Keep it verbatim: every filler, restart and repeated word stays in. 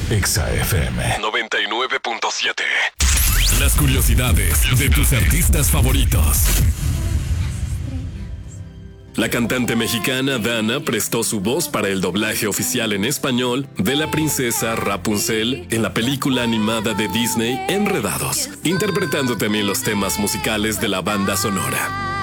Exa F M noventa y nueve punto siete. Las curiosidades de tus artistas favoritos. La cantante mexicana Dana prestó su voz para el doblaje oficial en español de la princesa Rapunzel en la película animada de Disney Enredados, interpretando también los temas musicales de la banda sonora.